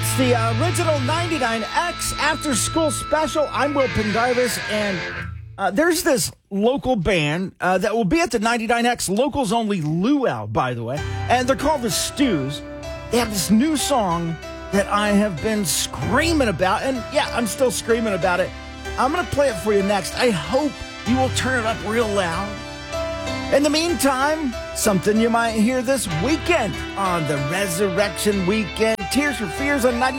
It's the original 99X After School Special. I'm Will Pendarvis, and there's this local band that will be at the 99X Locals Only Luau, by the way, and they're called the Stews. They have this new song that I have been screaming about, and yeah, I'm still screaming about it. I'm going to play it for you next. I hope you will turn it up real loud. In the meantime, something you might hear this weekend on the Resurrection Weekend. Tears for Fears on 99.